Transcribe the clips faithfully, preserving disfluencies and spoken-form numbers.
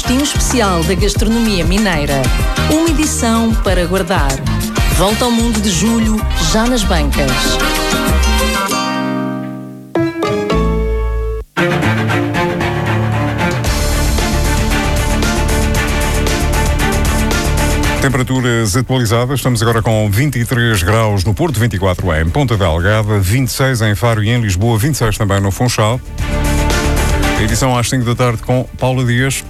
boletim especial da gastronomia mineira. Uma edição para guardar. Volta ao mundo de julho, já nas bancas. Temperaturas atualizadas, estamos agora com vinte e três graus no Porto, vinte e quatro em Ponta Delgada, vinte e seis em Faro e em Lisboa, vinte e seis também no Funchal. A edição às cinco da tarde com Paula Dias.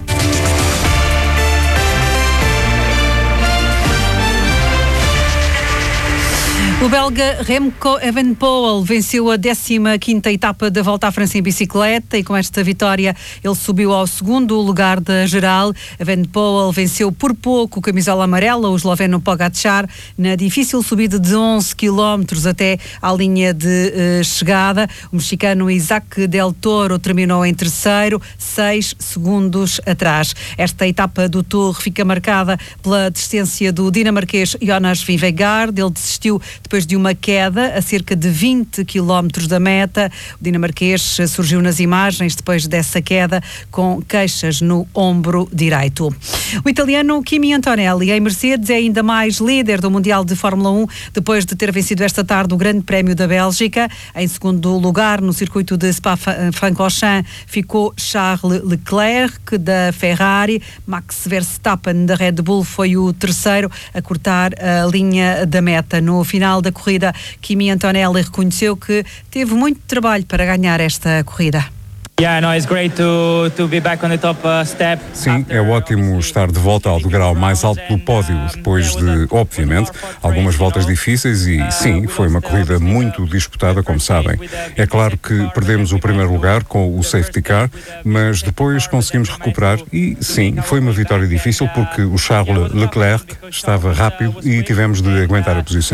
O belga Remco Evenepoel venceu a décima quinta etapa da Volta à França em bicicleta e com esta vitória ele subiu ao segundo lugar da geral. Evenepoel venceu por pouco o camisola amarela, o esloveno Pogačar, na difícil subida de onze quilómetros até à linha de uh, chegada. O mexicano Isaac Del Toro terminou em terceiro, seis segundos atrás. Esta etapa do Tour fica marcada pela desistência do dinamarquês Jonas Vingegaard. Ele desistiu depois de uma queda a cerca de vinte quilómetros da meta. O dinamarquês surgiu nas imagens depois dessa queda com queixas no ombro direito. O italiano Kimi Antonelli em Mercedes é ainda mais líder do Mundial de Fórmula um depois de ter vencido esta tarde o Grande Prémio da Bélgica. Em segundo lugar, no circuito de Spa-Francorchamps, ficou Charles Leclerc da Ferrari. Max Verstappen da Red Bull foi o terceiro a cortar a linha da meta. No final da corrida, Kimi Antonelli reconheceu que teve muito trabalho para ganhar esta corrida. Sim, é ótimo estar de volta ao degrau mais alto do pódio, depois de, obviamente, algumas voltas difíceis e, sim, foi uma corrida muito disputada, como sabem. É claro que perdemos o primeiro lugar com o safety car, mas depois conseguimos recuperar e, sim, foi uma vitória difícil porque o Charles Leclerc estava rápido e tivemos de aguentar a posição.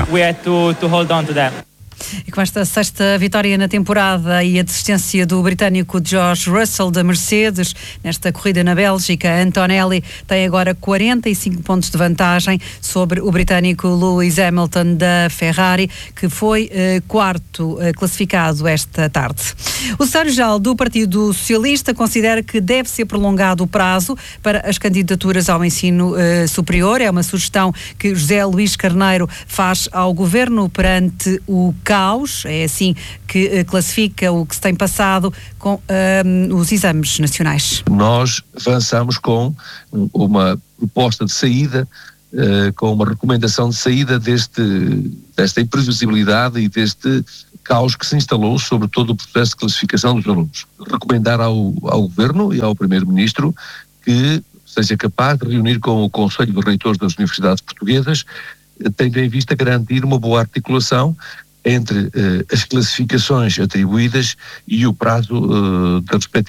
E com esta sexta vitória na temporada e a desistência do britânico George Russell da Mercedes nesta corrida na Bélgica, Antonelli tem agora quarenta e cinco pontos de vantagem sobre o britânico Lewis Hamilton da Ferrari, que foi eh, quarto eh, classificado esta tarde. O secretário-geral do Partido Socialista considera que deve ser prolongado o prazo para as candidaturas ao ensino eh, superior. É uma sugestão que José Luís Carneiro faz ao governo perante o caos, é assim que uh, classifica o que se tem passado com uh, os exames nacionais. Nós avançamos com uma proposta de saída, uh, com uma recomendação de saída deste, desta imprevisibilidade e deste caos que se instalou sobre todo o processo de classificação dos alunos. Recomendar ao, ao Governo e ao Primeiro-Ministro que seja capaz de reunir com o Conselho de Reitores das Universidades Portuguesas, tendo em vista garantir uma boa articulação entre uh, as classificações atribuídas e o prazo uh, da respectiva